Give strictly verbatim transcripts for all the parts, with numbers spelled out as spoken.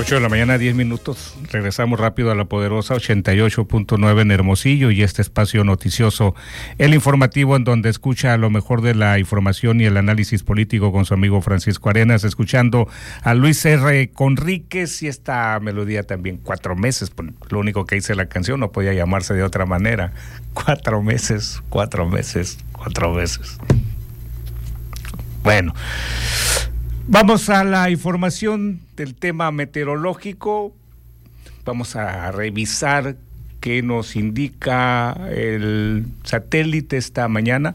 ocho de la mañana, diez minutos. Regresamos rápido a la poderosa ochenta y ocho punto nueve en Hermosillo y este espacio noticioso, el informativo en donde escucha lo mejor de la información y el análisis político con su amigo Francisco Arenas, escuchando a Luis R. Conríquez y esta melodía también, cuatro meses, lo único que hice la canción, no podía llamarse de otra manera. Cuatro meses, cuatro meses, cuatro meses. Bueno, vamos a la información del tema meteorológico. Vamos a revisar qué nos indica el satélite esta mañana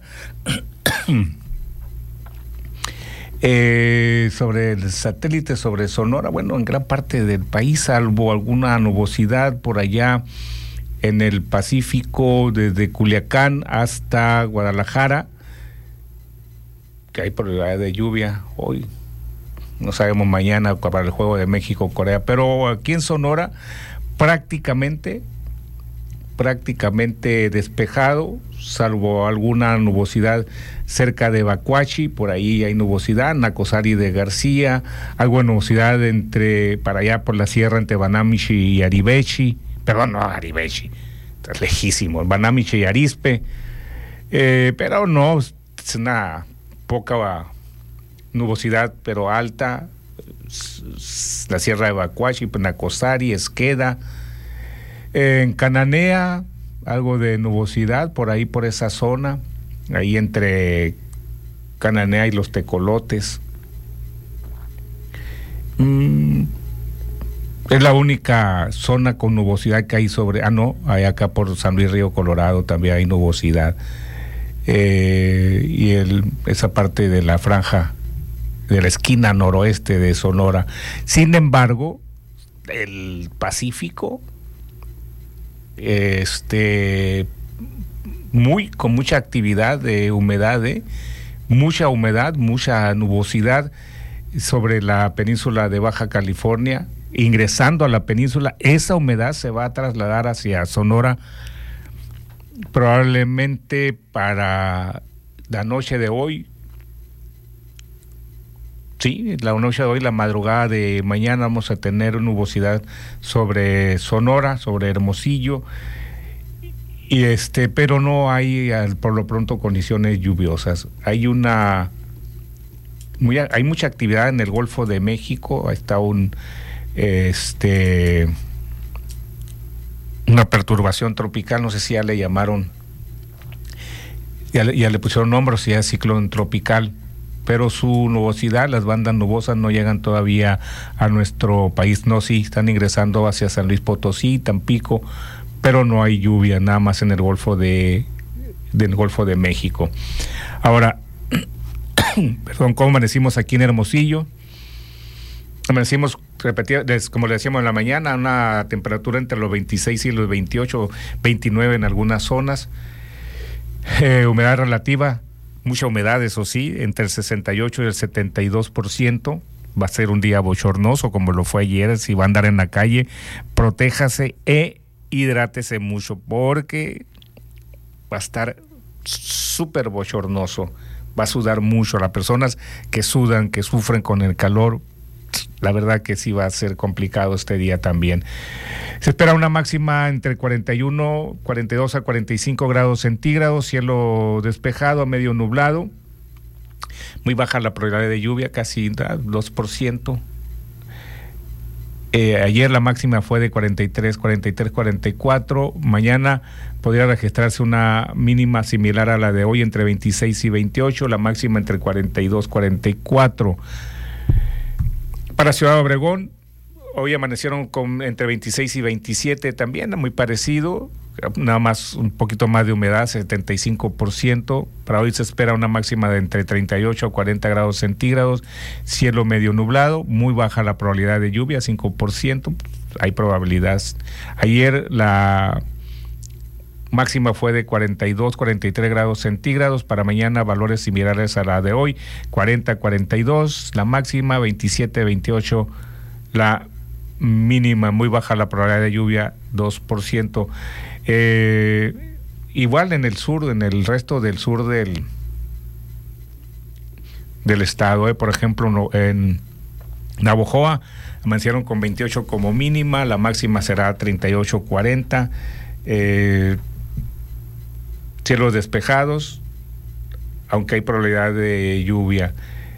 eh, sobre el satélite, sobre Sonora. Bueno, en gran parte del país, salvo alguna nubosidad por allá en el Pacífico, desde Culiacán hasta Guadalajara, que hay probabilidad de lluvia hoy. No sabemos mañana para el juego de México-Corea, pero aquí en Sonora prácticamente, prácticamente despejado, salvo alguna nubosidad cerca de Bacuachi, por ahí hay nubosidad, Nacosari de García, algo de nubosidad entre, para allá por la sierra entre Banamichi y Aribechi, perdón, no, Aribechi, es lejísimo, Banamichi y Arispe, eh, pero no, es una poca nubosidad, pero alta, la sierra de Bacuachi, Nacosari, Esqueda, en Cananea, algo de nubosidad por ahí, por esa zona, ahí entre Cananea y los Tecolotes. Mm, es la única zona con nubosidad que hay sobre, ah no, hay acá por San Luis Río Colorado también hay nubosidad. Eh, y el, esa parte de la franja de la esquina noroeste de Sonora. Sin embargo, el Pacífico, este, muy con mucha actividad de humedad, ¿eh? mucha humedad, mucha nubosidad sobre la península de Baja California, ingresando a la península. Esa humedad se va a trasladar hacia Sonora probablemente para la noche de hoy. Sí, la noche de hoy, la madrugada de mañana vamos a tener nubosidad sobre Sonora, sobre Hermosillo, y este, pero no hay por lo pronto condiciones lluviosas. Hay una muy, hay mucha actividad en el Golfo de México, está un este una perturbación tropical, no sé si ya le llamaron, ya, ya le pusieron nombre, o si ya es ciclón tropical, pero su nubosidad, las bandas nubosas no llegan todavía a nuestro país. No, sí, están ingresando hacia San Luis Potosí, Tampico, pero no hay lluvia, nada más en el Golfo de del Golfo de México. Ahora, perdón, ¿cómo amanecimos aquí en Hermosillo? Amanecimos, repetir, como le decíamos en la mañana, una temperatura entre los veintiséis y los veintiocho, veintinueve en algunas zonas. Eh, humedad relativa, mucha humedad, eso sí, entre el sesenta y ocho y el setenta y dos por ciento. Va a ser un día bochornoso como lo fue ayer. Si va a andar en la calle, protéjase e hidrátese mucho porque va a estar súper bochornoso. Va a sudar mucho. Las personas que sudan, que sufren con el calor, la verdad que sí va a ser complicado este día también. Se espera una máxima entre cuarenta y uno, cuarenta y dos a cuarenta y cinco grados centígrados, cielo despejado a medio nublado, muy baja la probabilidad de lluvia, casi dos por ciento. Eh, ayer la máxima fue de cuarenta y tres, cuarenta y tres, cuarenta y cuatro. Mañana podría registrarse una mínima similar a la de hoy, entre veintiséis y veintiocho, la máxima entre cuarenta y dos, cuarenta y cuatro. Para Ciudad Obregón, hoy amanecieron con entre veintiséis y veintisiete también, muy parecido, nada más un poquito más de humedad, setenta y cinco por ciento. Para hoy se espera una máxima de entre treinta y ocho a cuarenta grados centígrados, cielo medio nublado, muy baja la probabilidad de lluvia, cinco por ciento, hay probabilidad. Ayer la máxima fue de cuarenta y dos, cuarenta y tres grados centígrados. Para mañana valores similares a la de hoy, cuarenta, cuarenta y dos la máxima, veintisiete, veintiocho la mínima, muy baja la probabilidad de lluvia, dos por ciento. Eh, igual en el sur, en el resto del sur del del estado, eh, por ejemplo, no, en Navojoa amanecieron con veintiocho como mínima, la máxima será treinta y ocho cuarenta. Eh, cielos despejados, aunque hay probabilidad de lluvia.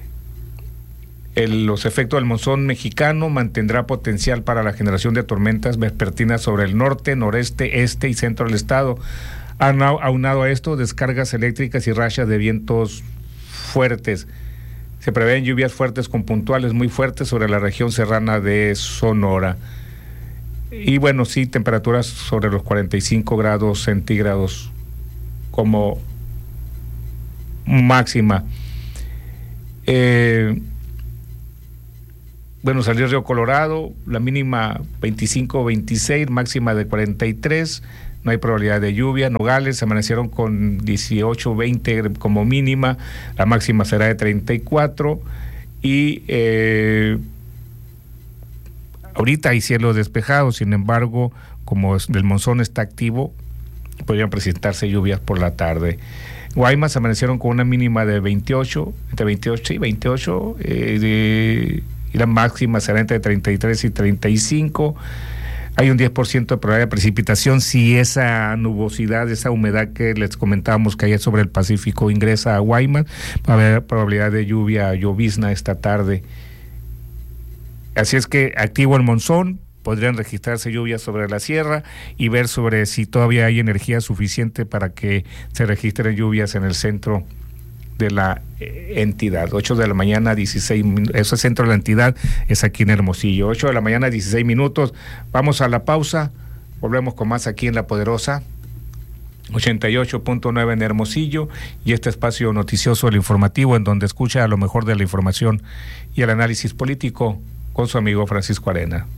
El, los efectos del monzón mexicano mantendrá potencial para la generación de tormentas vespertinas sobre el norte, noreste, este y centro del estado. Aunado a esto, descargas eléctricas y rachas de vientos fuertes. Se prevén lluvias fuertes con puntuales muy fuertes sobre la región serrana de Sonora. Y bueno, sí, temperaturas sobre los cuarenta y cinco grados centígrados como máxima. Eh, bueno, salió Río Colorado, la mínima veinticinco veintiséis, máxima de cuarenta y tres. No hay probabilidad de lluvia. Nogales amanecieron con dieciocho veinte como mínima, la máxima será de treinta y cuatro. Y eh, ahorita hay cielos despejados, sin embargo, como el monzón está activo, podrían presentarse lluvias por la tarde. Guaymas amanecieron con una mínima de veintiocho, entre veintiocho y veintiocho, eh, de, y la máxima será entre treinta y tres y treinta y cinco. Hay un diez por ciento de probabilidad de precipitación si esa nubosidad, esa humedad que les comentábamos que hay sobre el Pacífico ingresa a Guaymas. Va a haber probabilidad de lluvia, llovizna esta tarde. Así es que activo el monzón, podrían registrarse lluvias sobre la sierra y ver sobre si todavía hay energía suficiente para que se registren lluvias en el centro de la entidad. ocho de la mañana, dieciséis minutos. Eso es centro de la entidad, es aquí en Hermosillo. ocho de la mañana, dieciséis minutos. Vamos a la pausa. Volvemos con más aquí en La Poderosa ochenta y ocho punto nueve en Hermosillo, y este espacio noticioso, el informativo, en donde escucha a lo mejor de la información y el análisis político con su amigo Francisco Arena.